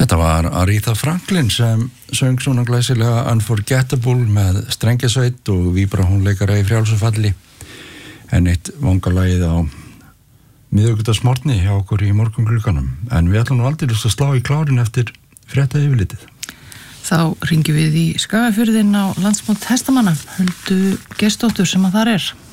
Þetta var Aretha Franklin sem söng svona glæsilega Unforgettable með strengjasveit og víbratónleikara í frjálsufalli. En eitt vangalagið á miðvikudagsmorgni hjá okkur í morgunglugganum. En við ætlum nú aldrei að slá í klárin eftir frétta yfirlitið. Þá ringjum við í Skagafjörðinn á landsmót hestamanna, Huldu Geirsdóttur sem að þar er.